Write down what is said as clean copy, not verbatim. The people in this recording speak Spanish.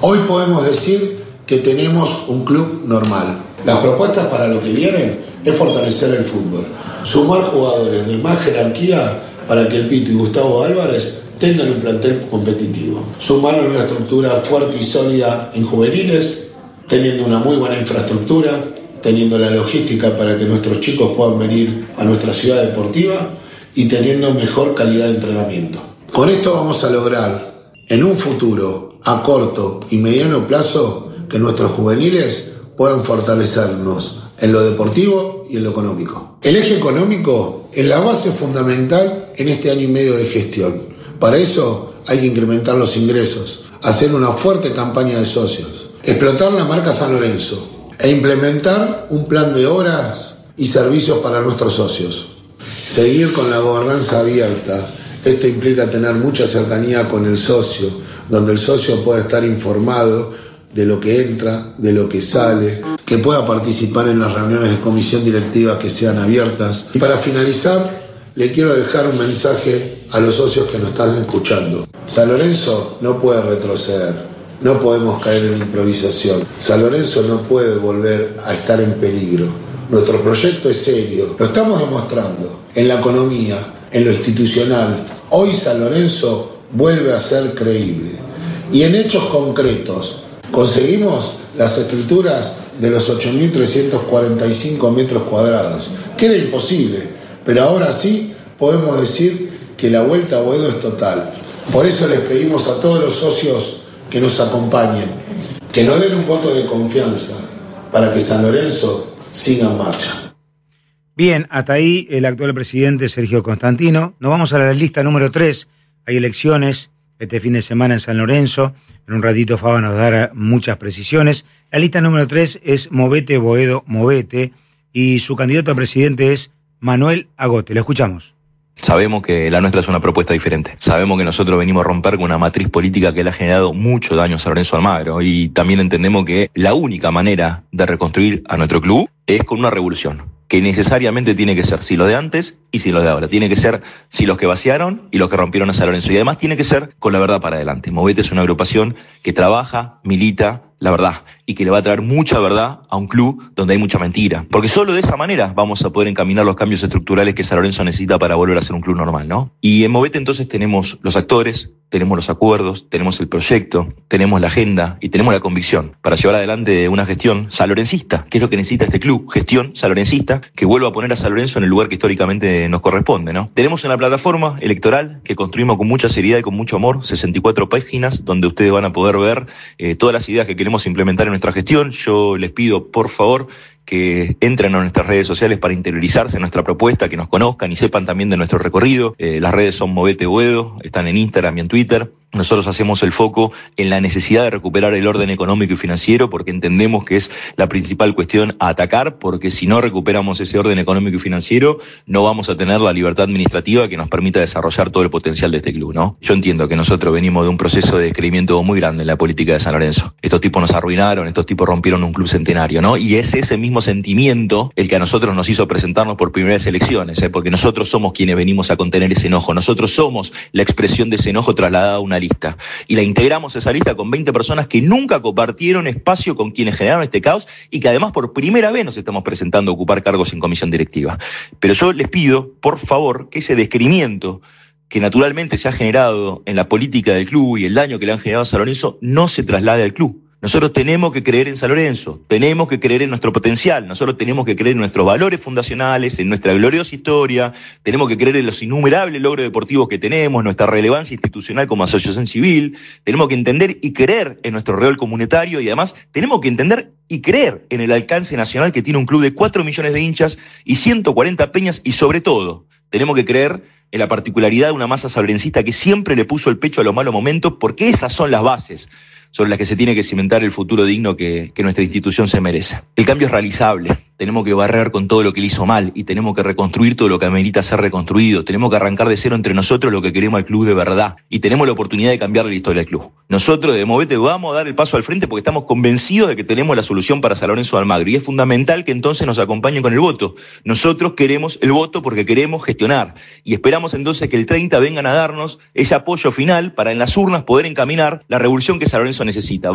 Hoy podemos decir que tenemos un club normal. Las propuestas para lo que vienen es fortalecer el fútbol, sumar jugadores de más jerarquía para que el Pito y Gustavo Álvarez tengan un plantel competitivo, sumar una estructura fuerte y sólida en juveniles, teniendo una muy buena infraestructura, teniendo la logística para que nuestros chicos puedan venir a nuestra ciudad deportiva y teniendo mejor calidad de entrenamiento. Con esto vamos a lograr en un futuro, a corto y mediano plazo, que nuestros juveniles puedan fortalecernos en lo deportivo y en lo económico. El eje económico es la base fundamental en este año y medio de gestión. Para eso hay que incrementar los ingresos, hacer una fuerte campaña de socios, explotar la marca San Lorenzo e implementar un plan de obras y servicios para nuestros socios. Seguir con la gobernanza abierta. Esto implica tener mucha cercanía con el socio, donde el socio pueda estar informado de lo que entra, de lo que sale, que pueda participar en las reuniones de comisión directiva que sean abiertas. Y para finalizar, le quiero dejar un mensaje a los socios que nos están escuchando. San Lorenzo no puede retroceder, no podemos caer en improvisación. San Lorenzo no puede volver a estar en peligro. Nuestro proyecto es serio, lo estamos demostrando en la economía, en lo institucional. Hoy San Lorenzo vuelve a ser creíble. Y en hechos concretos, conseguimos las escrituras de los 8.345 metros cuadrados, que era imposible, pero ahora sí podemos decir que la vuelta a Boedo es total. Por eso les pedimos a todos los socios que nos acompañen, que nos den un voto de confianza para que San Lorenzo siga en marcha. Bien, hasta ahí el actual presidente Sergio Constantino. Nos vamos a la lista número 3. Hay elecciones este fin de semana en San Lorenzo. En un ratito Faba nos dará muchas precisiones. La lista número 3 es Movete Boedo Movete y su candidato a presidente es Manuel Agote. Lo escuchamos. Sabemos que la nuestra es una propuesta diferente. Sabemos que nosotros venimos a romper con una matriz política que le ha generado mucho daño a San Lorenzo Almagro y también entendemos que la única manera de reconstruir a nuestro club es con una revolución, que necesariamente tiene que ser si los de antes y si los de ahora. Tiene que ser si los que vaciaron y los que rompieron a San Lorenzo. Y además tiene que ser con la verdad para adelante. Movete es una agrupación que trabaja, milita la verdad y que le va a traer mucha verdad a un club donde hay mucha mentira. Porque solo de esa manera vamos a poder encaminar los cambios estructurales que San Lorenzo necesita para volver a ser un club normal, ¿no? Y en Movete entonces tenemos los actores, tenemos los acuerdos, tenemos el proyecto, tenemos la agenda y tenemos la convicción para llevar adelante una gestión sanlorencista, que es lo que necesita este club, gestión sanlorencista, que vuelva a poner a San Lorenzo en el lugar que históricamente nos corresponde, ¿no? Tenemos una plataforma electoral que construimos con mucha seriedad y con mucho amor, 64 páginas, donde ustedes van a poder ver todas las ideas que queremos implementar en nuestra gestión. Yo les pido, por favor, que entren a nuestras redes sociales para interiorizarse en nuestra propuesta, que nos conozcan y sepan también de nuestro recorrido. Las redes son Movete Boedo, están en Instagram y en Twitter. Nosotros hacemos el foco en la necesidad de recuperar el orden económico y financiero porque entendemos que es la principal cuestión a atacar, porque si no recuperamos ese orden económico y financiero no vamos a tener la libertad administrativa que nos permita desarrollar todo el potencial de este club, ¿no? Yo entiendo que nosotros venimos de un proceso de descreimiento muy grande en la política de San Lorenzo. Estos tipos nos arruinaron, estos tipos rompieron un club centenario, ¿no? Y es ese mismo sentimiento el que a nosotros nos hizo presentarnos por primeras elecciones, porque nosotros somos quienes venimos a contener ese enojo, nosotros somos la expresión de ese enojo trasladada a una lista y la integramos esa lista con 20 personas que nunca compartieron espacio con quienes generaron este caos y que además por primera vez nos estamos presentando a ocupar cargos en comisión directiva. Pero yo les pido, por favor, que ese descreimiento que naturalmente se ha generado en la política del club y el daño que le han generado a San Lorenzo no se traslade al club. Nosotros tenemos que creer en San Lorenzo, tenemos que creer en nuestro potencial, nosotros tenemos que creer en nuestros valores fundacionales, en nuestra gloriosa historia, tenemos que creer en los innumerables logros deportivos que tenemos, nuestra relevancia institucional como asociación civil, tenemos que entender y creer en nuestro rol comunitario y además tenemos que entender y creer en el alcance nacional que tiene un club de 4 millones de hinchas y 140 peñas y sobre todo tenemos que creer en la particularidad de una masa sanlorencista que siempre le puso el pecho a los malos momentos porque esas son las bases sobre las que se tiene que cimentar el futuro digno que nuestra institución se merece. El cambio es realizable, tenemos que barrer con todo lo que le hizo mal y tenemos que reconstruir todo lo que amerita ser reconstruido, tenemos que arrancar de cero entre nosotros lo que queremos al club de verdad y tenemos la oportunidad de cambiar la historia del club. Nosotros de Movete vamos a dar el paso al frente porque estamos convencidos de que tenemos la solución para San Lorenzo de Almagro y es fundamental que entonces nos acompañen con el voto. Nosotros queremos el voto porque queremos gestionar y esperamos entonces que el 30 vengan a darnos ese apoyo final para en las urnas poder encaminar la revolución que San Lorenzo necesita.